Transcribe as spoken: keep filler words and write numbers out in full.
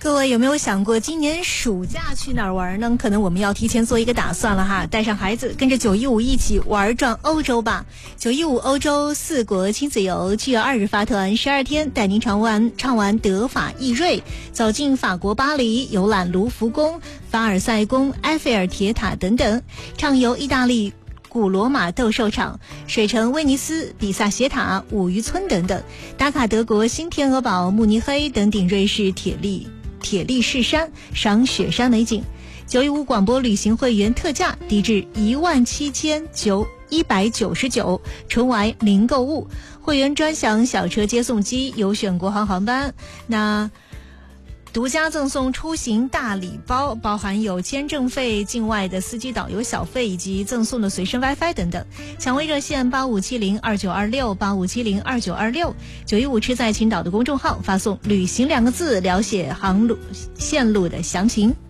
各位有没有想过今年暑假去哪儿玩呢？可能我们要提前做一个打算了哈，带上孩子跟着九一五一起玩转欧洲吧。九一五欧洲四国亲子游，七月二日发团，十二天带您畅玩畅玩德法意瑞，走进法国巴黎，游览卢浮宫、凡尔赛宫、埃菲尔铁塔等等，畅游意大利古罗马斗兽场、水城威尼斯、比萨斜塔、五渔村等等，打卡德国新天鹅堡、慕尼黑登顶瑞士铁力铁力士山，赏雪山美景。九一五广播旅行会员特价抵至一万七千九一百九十九，纯玩零购物，会员专享小车接送机，优选国航航班。那独家赠送出行大礼包，包含有签证费、境外的司机导游小费以及赠送的随身 WiFi 等等。抢位热线八五七零二九二六八五七零二九二六，九一五吃在青岛的公众号发送旅行两个字，了解航路线路的详情。